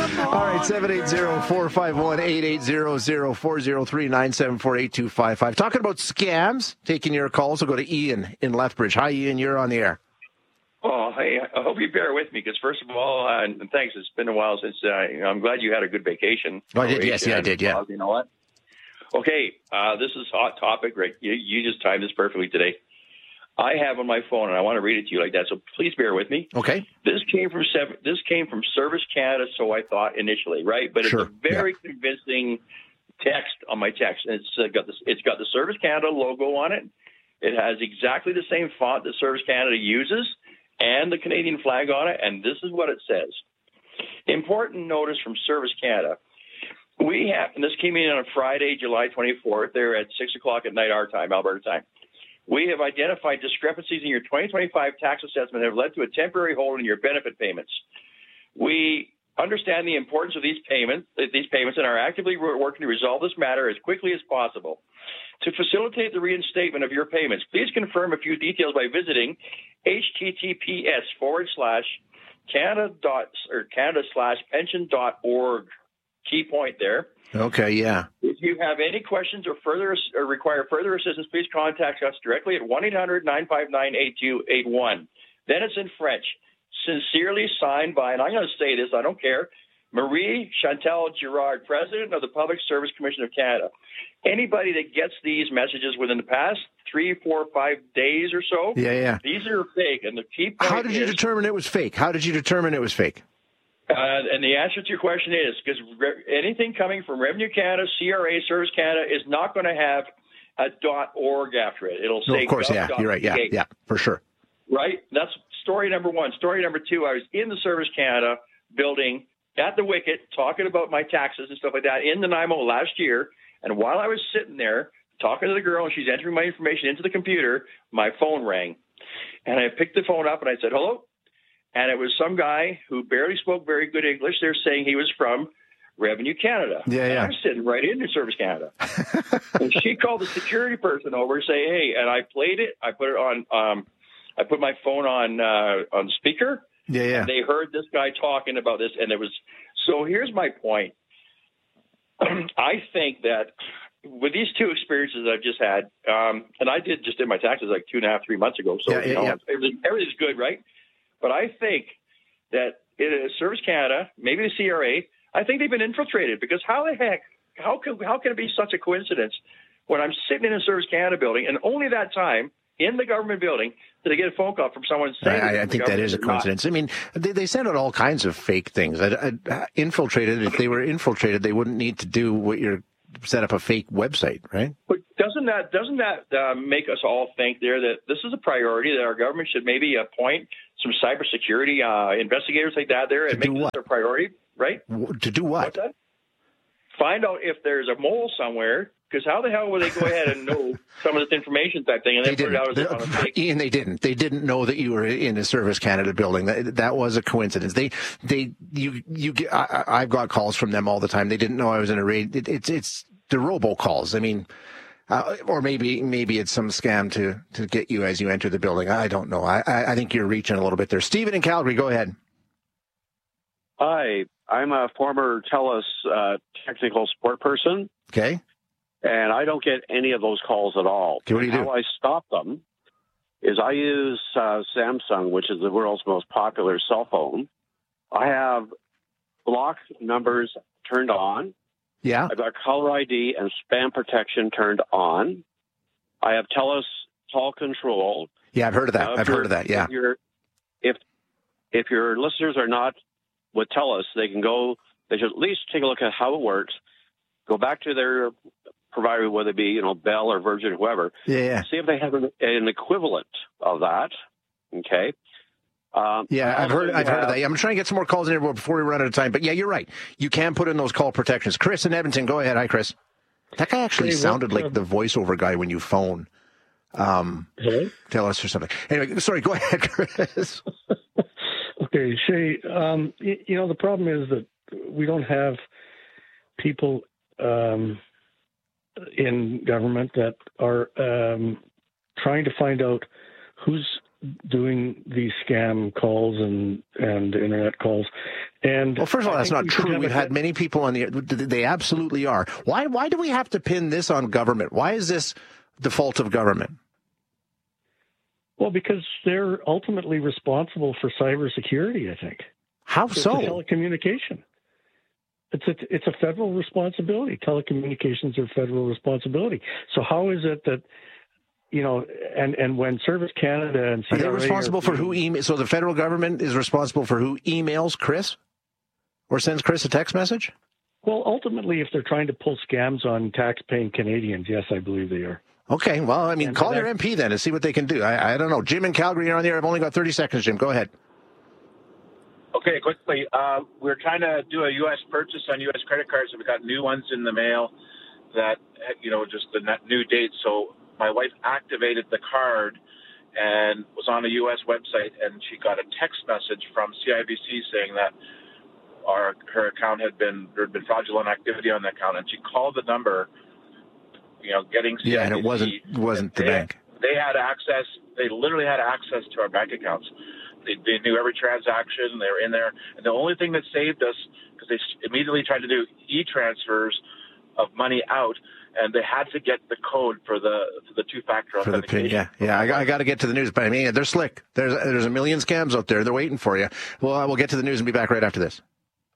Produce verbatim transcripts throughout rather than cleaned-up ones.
All right, seven eight zero, four five one, eight eight zero zero, four zero three, nine seven four, eight two five five. Talking about scams, taking your calls. We'll go to Ian in Lethbridge. Hi, Ian. You're on the air. Oh, hey, I hope you bear with me because, first of all, uh, and thanks. It's been a while since uh, you know, I'm glad you had a good vacation. Oh, I did. Yes, yeah, I did. Yeah. You know what? Okay, uh, this is a hot topic, right? You, you just timed this perfectly today. I have on my phone, and I want to read it to you like that, so please bear with me. Okay. This came from seven, this came from Service Canada, so I thought initially, right? But Sure. it's a very yeah. convincing text on my text. And it's uh, got this, it's got the Service Canada logo on it. It has exactly the same font that Service Canada uses and the Canadian flag on it, and this is what it says. Important notice from Service Canada. We have, and this came in on a Friday, July twenty-fourth, there at six o'clock at night, our time, Alberta time. We have identified discrepancies in your twenty twenty-five tax assessment that have led to a temporary hold in your benefit payments. We understand the importance of these payments, these payments and are actively working to resolve this matter as quickly as possible. To facilitate the reinstatement of your payments, please confirm a few details by visiting https forward slash Canada dot or Canada slash pension dot org. Key point there. Okay, yeah. If you have any questions or further or require further assistance, please contact us directly at one eight hundred, nine five nine, eight two eight one. Then it's in French. Sincerely signed by, and I'm going to say this, I don't care, Marie Chantal Girard, President of the Public Service Commission of Canada. Anybody that gets these messages within the past three, four, five days or so, yeah, yeah. these are fake. And the key point How did you is, determine it was fake? How did you determine it was fake? Uh, and the answer to your question is because re- anything coming from Revenue Canada, C R A, Service Canada is not going to have a .org after it. It'll say no, of course, yeah, you're right, yeah, yeah, for sure. Right? That's story number one. Story number two, I was in the Service Canada building at the Wicket talking about my taxes and stuff like that in Nanaimo last year. And while I was sitting there talking to the girl and she's entering my information into the computer, my phone rang. And I picked the phone up and I said, hello. And it was some guy who barely spoke very good English. They're saying he was from Revenue Canada. Yeah, yeah. And I'm sitting right into Service Canada. And she called the security person over and say, hey, and I played it. I put it on, um, I put my phone on, uh, on speaker. Yeah, yeah. And they heard this guy talking about this. And it was, so here's my point. I think that with these two experiences I've just had, um, and I did just did my taxes like two and a half, three months ago. So yeah, yeah, you know, yeah. everything, everything's good, right? But I think that it is Service Canada, maybe the C R A, I think they've been infiltrated because how the heck, how can, how can it be such a coincidence when I'm sitting in a Service Canada building and only that time in the government building did I get a phone call from someone saying I, I think that is a coincidence. I mean, they, they send out all kinds of fake things. I, I, infiltrated, if they were infiltrated, they wouldn't need to do what you're set up a fake website, right? But doesn't that doesn't that uh, make us all think there that this is a priority that our government should maybe appoint some cybersecurity uh, investigators like that there and to make this a priority, right? To do what? What's that? Find out if there's a mole somewhere, because how the hell would they go ahead and know some of this information type thing and then they put it out as didn't. on a fake? Ian, they didn't. They didn't know that you were in a Service Canada building. That, that was a coincidence. They, they, you, you. Get, I, I've got calls from them all the time. They didn't know I was in a raid. It, it's, it's the robocalls. I mean, uh, or maybe, maybe it's some scam to to get you as you enter the building. I don't know. I, I think you're reaching a little bit there. Stephen in Calgary, go ahead. Hi, I'm a former TELUS uh, technical support person. Okay. And I don't get any of those calls at all. Okay, what do you do? How I stop them is I use uh, Samsung, which is the world's most popular cell phone. I have block numbers turned on. Yeah. I've got caller I D and spam protection turned on. I have TELUS call control. Yeah, I've heard of that. Uh, I've heard of that, yeah. If, you're, if, if your listeners are not with TELUS, they can go, they should at least take a look at how it works, go back to their provider, whether it be, you know, Bell or Virgin, whoever. Yeah, yeah. See if they have an, an equivalent of that. Okay. Um, yeah, I've heard. I've have, heard of that. I'm trying to get some more calls in here before we run out of time. But yeah, you're right. You can put in those call protections. Chris in Edmonton, go ahead. Hi, Chris. That guy actually hey, sounded what, like uh, the voiceover guy when you phone. Um, hello? Tell us or something. Anyway, sorry. Go ahead, Chris. Okay, Shay. Um, you, you know, the problem is that we don't have people um, in government that are um, trying to find out who's doing these scam calls and, and internet calls. And well, first of all, I that's not we should true. have We've a- had many people on the they absolutely are. Why why do we have to pin this on government? Why is this the fault of government? Well, because they're ultimately responsible for cybersecurity, I think. How It's so? a telecommunication. It's a, it's a federal responsibility. Telecommunications are federal responsibility. So how is it that, you know, and, and when Service Canada and C R A Are they responsible are for who emails? So the federal government is responsible for who emails Chris or sends Chris a text message? Well, ultimately, if they're trying to pull scams on tax-paying Canadians, yes, I believe they are. Okay, well, I mean, And call that- your M P then and see what they can do. I, I don't know. Jim in Calgary, you're on the air. I've only got thirty seconds, Jim. Go ahead. Okay, quickly. Uh, we're trying to do a U S purchase on U S credit cards, and we got new ones in the mail that, you know, just the new date. So my wife activated the card and was on a U S website, and she got a text message from C I B C saying that our her account had been there had been fraudulent activity on the account, and she called the number, you know, getting C I B C. Yeah, and it wasn't wasn't the they, bank. They had access. They literally had access to our bank accounts. They, they knew every transaction. They were in there. And the only thing that saved us, because they immediately tried to do e-transfers of money out, and they had to get the code for the for the two-factor For the authentication. pin, yeah, yeah. I, I got to get to the news, but I mean, they're slick. There's there's a million scams out there. They're waiting for you. Well, I will get to the news and be back right after this.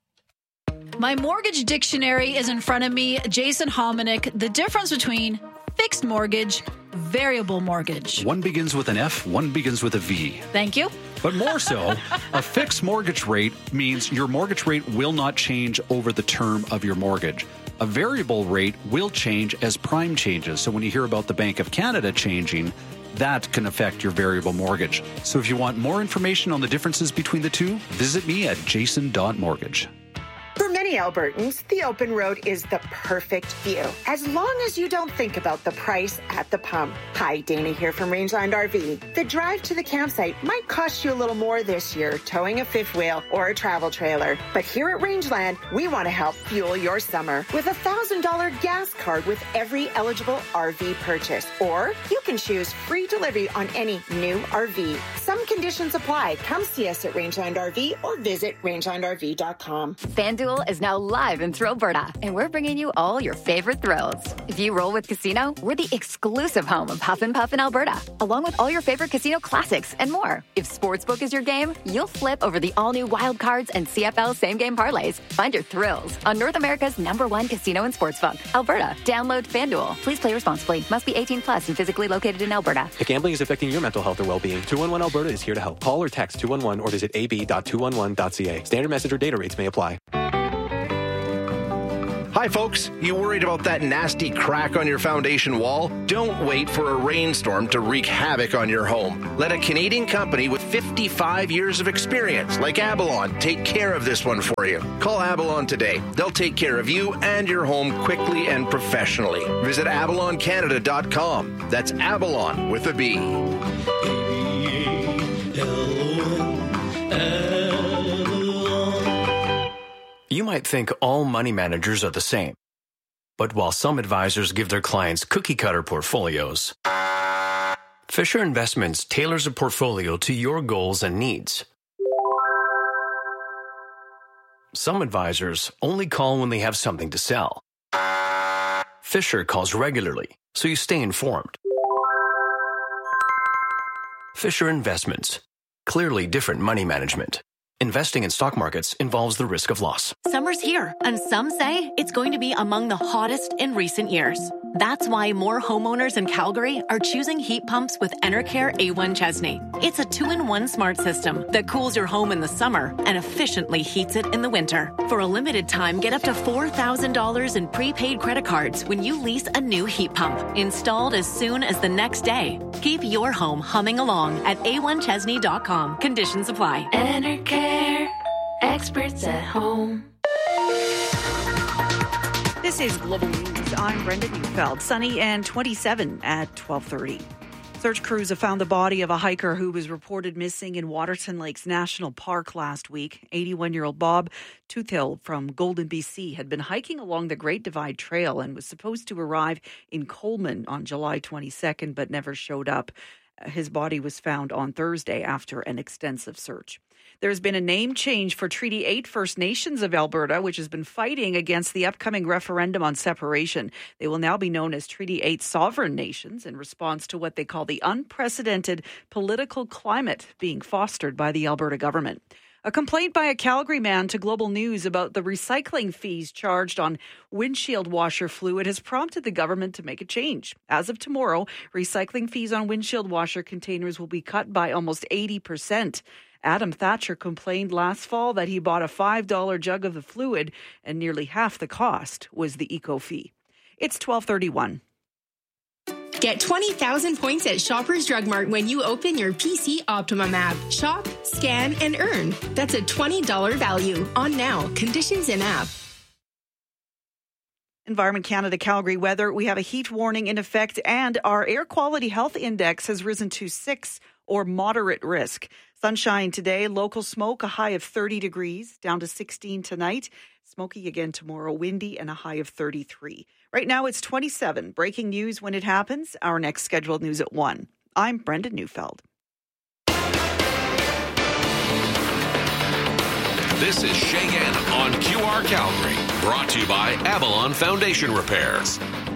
My mortgage dictionary is in front of me. Jason Hominick, the difference between fixed mortgage, variable mortgage. One begins with an F, one begins with a V. Thank you. But more so, a fixed mortgage rate means your mortgage rate will not change over the term of your mortgage. A variable rate will change as prime changes. So when you hear about the Bank of Canada changing, that can affect your variable mortgage. So if you want more information on the differences between the two, visit me at jason dot mortgage. For many Albertans, the open road is the perfect view, as long as you don't think about the price at the pump. Hi, Dana here from Rangeland R V. The drive to the campsite might cost you a little more this year, towing a fifth wheel or a travel trailer. But here at Rangeland, we want to help fuel your summer with a one thousand dollars gas card with every eligible R V purchase. Or you can choose free delivery on any new R V. Some conditions apply. Come see us at Rangeland R V or visit rangeland r v dot com. FanDuel is now live in Thrillberta, and we're bringing you all your favorite thrills. If you roll with Casino, we're the exclusive home of Huff and Puff in Alberta, along with all your favorite casino classics and more. If Sportsbook is your game, you'll flip over the all-new Wild Cards and C F L same-game parlays. Find your thrills on North America's number one casino and sportsbook, Alberta. Download FanDuel. Please play responsibly. Must be eighteen plus and physically located in Alberta. If gambling is affecting your mental health or well-being, two one one Alberta is here to help. Call or text two one one or visit a b dot two one one dot c a. Standard message or data rates may apply. Hi, folks. You worried about that nasty crack on your foundation wall? Don't wait for a rainstorm to wreak havoc on your home. Let a Canadian company with fifty-five years of experience, like Abalon, take care of this one for you. Call Abalon today. They'll take care of you and your home quickly and professionally. Visit abalon canada dot com. That's Abalon with a B. You might think all money managers are the same. But while some advisors give their clients cookie-cutter portfolios, Fisher Investments tailors a portfolio to your goals and needs. Some advisors only call when they have something to sell. Fisher calls regularly, so you stay informed. Fisher Investments. Clearly different money management. Investing in stock markets involves the risk of loss. Summer's here, and some say it's going to be among the hottest in recent years. That's why more homeowners in Calgary are choosing heat pumps with Enercare A one Chesney. It's a two-in-one smart system that cools your home in the summer and efficiently heats it in the winter. For a limited time, get up to four thousand dollars in prepaid credit cards when you lease a new heat pump, installed as soon as the next day. Keep your home humming along at a one chesney dot com. Conditions apply. Enercare, experts at home. This is Global News. I'm Brenda Neufeld. Sunny and twenty-seven at twelve thirty. Search crews have found the body of a hiker who was reported missing in Waterton Lakes National Park last week. eighty-one-year-old Bob Toothill from Golden, B C had been hiking along the Great Divide Trail and was supposed to arrive in Coleman on July twenty-second, but never showed up. His body was found on Thursday after an extensive search. There's been a name change for Treaty eight First Nations of Alberta, which has been fighting against the upcoming referendum on separation. They will now be known as Treaty eight Sovereign Nations in response to what they call the unprecedented political climate being fostered by the Alberta government. A complaint by a Calgary man to Global News about the recycling fees charged on windshield washer fluid has prompted the government to make a change. As of tomorrow, recycling fees on windshield washer containers will be cut by almost eighty percent. Adam Thatcher complained last fall that he bought a five dollars jug of the fluid and nearly half the cost was the eco fee. It's twelve thirty-one. Get twenty thousand points at Shoppers Drug Mart when you open your P C Optimum app. Shop, scan, and earn. That's a twenty dollars value. On now. Conditions in app. Environment Canada Calgary weather. We have a heat warning in effect and our air quality health index has risen to six or moderate risk. Sunshine today, local smoke, a high of thirty degrees, down to sixteen tonight. Smoky again tomorrow, windy and a high of thirty-three. Right now it's twenty-seven. Breaking news when it happens. Our next scheduled news at one. I'm Brenda Neufeld. This is Shayan on Q R Calgary, brought to you by Avalon Foundation Repairs.